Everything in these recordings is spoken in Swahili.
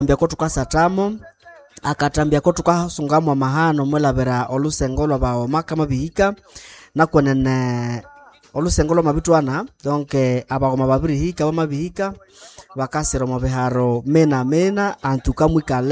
mbya ko tukasatamo akatambya ko tukasungamwa mahano mwelabera olusengo lwa baoma kama bihika nakwenene olusengo lwa mabitwana donc abagoma babiri hika bamabihika bakasira mu biharo mena antuka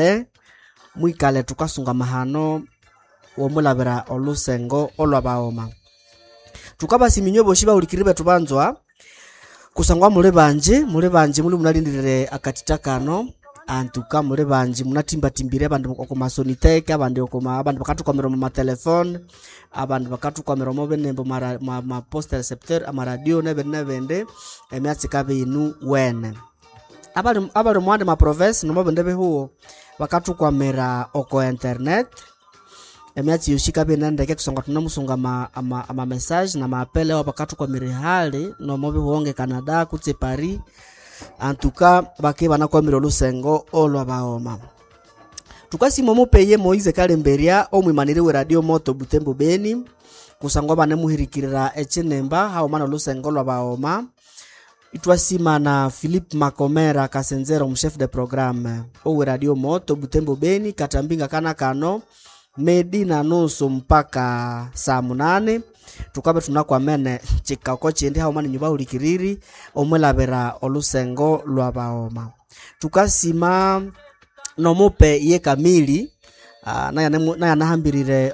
mwikale tukasunga mahano womulabera olusengo olwa baoma tukabasiminyo boshiba ulikiribe tubanzwa kusangwa mule banje muli munalindire akatitakano antuka mule banje munatimba timbire abantu okomasoniteke abantu bakatukomera mu telefone abantu bakatukomera mu benembo ma post recepteur ama radio nebende emyatsi kabinu wene abali mwande ma province no mabende behuo bakatukomera oko internet emyatsi yoshika benandeke kusonga tunamusunga ama message na maapele wa bakatukomera hali no mobe honge Canada kutse Paris antuka bake banakomera olusengo olwa baoma tukasimo mupeye Moize Kalemberia omwimanire we Radio Moto Butembo Beni kusangwa banemuhirikirira echenemba hao mana olusengo lwa baoma itwasima na Philip Makomera Kasenzero mchef de programme owe Radio Moto Butembo Beni katambinga kana kano Medina nusu mpaka saa 8 tukabe tunakwamene chika ko chindi hao mani nyuba ulikiriri omwelabera olusengo lwa baoma tukasima no mupe ye kamili na nahambirire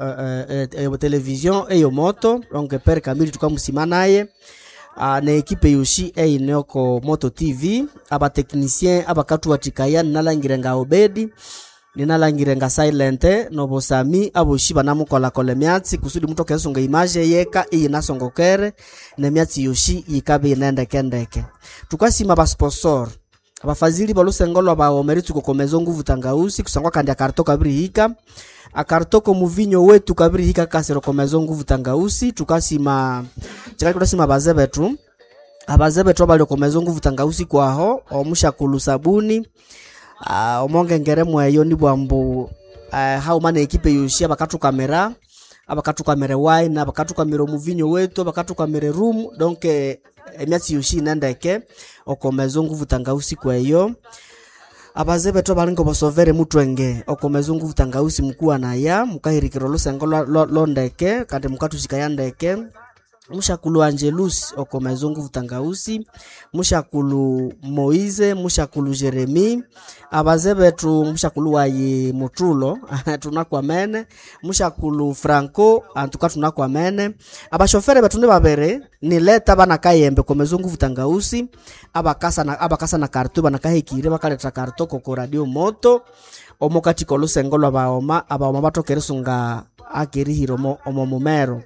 television eyo moto donc per kamili tukamusima naye na ekipe yoshi eineko Moto TV aba technicien abakatu watikaya nalangirenga Obedi ninalangirenga Silente no bosami aboshiba namukola myatsi kusudi mutoke songa image yeka iyi nasongokere na myatsi yoshi yikabe nendeke tukasima ba sponsor abafazili balusengo lwa baomeritu kokomezo nguvu tangausi kusangwa kandi akarto kabiri hika akartoko muvinyo wetu kabiri hika kasero komezo nguvu tangausi tukasima tukasima bazebetu abazebetu bali komezo nguvu tangausi kwaho omusha kulu sabuni omonge ngeremwe eyo ni bwambu hao mana ekipe yoshi abakatu kamera wine abakatu kamera muvinyo wetu abakatu kamera room donc emyatsi yoshi nandeke okomezo nguvu tangausi kwa eyo abazebe to balingo bosovere mutwenge okomezo nguvu tangausi mkuwa na ya mukahirikiro lusengo londeke kandi mukatushika yandeke mushakulu Angelus okomezo nguvu tangausi mushakulu Moize mushakulu Jeremy abazebetu mushakulu wayi Mutulo tunakwamene mushakulu Franco antuka tunakwamene abashofere betu ne babere ni leta bana kayembe komezo nguvu tangausi abakasa na kartu bana kahekire bakaleta karto ko Radio Moto omokati ko lusengo lwa baoma batokeresunga akiri hiromo omomumero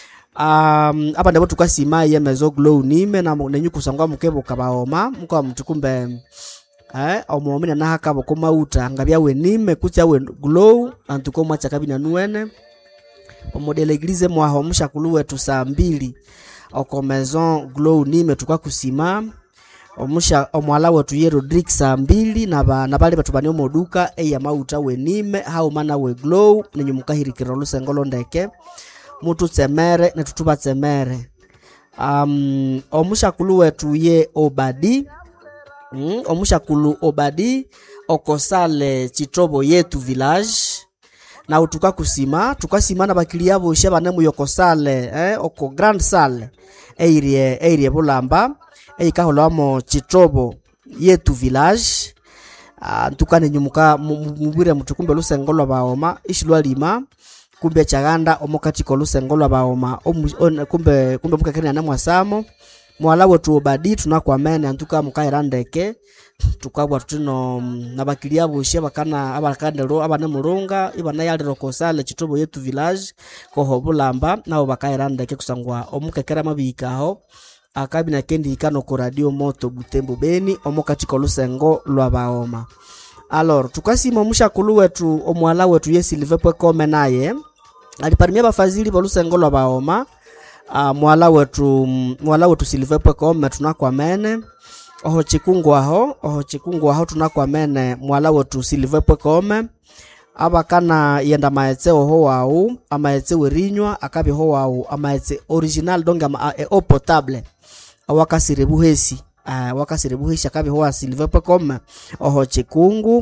aba ndabo tukasima yemezo glow nime na nenyukusangwa mukebo kabaoma mko mtukumbe omomina na hakabo komauta ngabya we nime kutya we glow antuko mwacha kabina nuene omodele eglise mwaho mushakulu wetu saa 2 oko maison glow nime tukakusima omusha omwala wetu ye Rodrick saa 2 na bale batu bani omoduka eya mauta we nime hao mana we glow nenyumukahirikira lusengo londeke mutu tsemere na tutuba tsemere omushakulu wetu ye Obadi omushakulu Obadi okosale Chitobo yetu village na utuka tukasima na bakilia boshe banemu yokosale oko grand salle eirie bulamba eikaholamo Chitobo yetu village ntukane nyumuka mubire mutukumbe lusengo lwa baoma ishilwa lima kumbe chaganda omokati ko lusengo lwa baoma kumbe mukakene na mwasamo mwala wetu Obadi tunakwamene antuka mukairandeke tukabwa tuno nabakilia boshe bakana abakandero abane mulunga ibana yalero kosale Chitobo yetu village ko hobulamba nabo bakairandeke kusangwa omukekera mabikaho akabina kendi ikano ko Radio Moto Butembo Beni omokati ko lusengo lwa baoma alors tukasima mushakulu wetu omwala wetu ye Silvepwe kome naye aliparimia bafazili bolusengo lwa baoma mwala wetu Silvepwe kome tunakwamene oho chikungu aho tunakwamene mwala wetu Silvepwe kome abakana yenda maetse oho wau amaetse werinywa akabi ho wau amaetse original donga eau potable awakasire buhesi wakasirebuhisha kabi hoa silver.com oho chikungu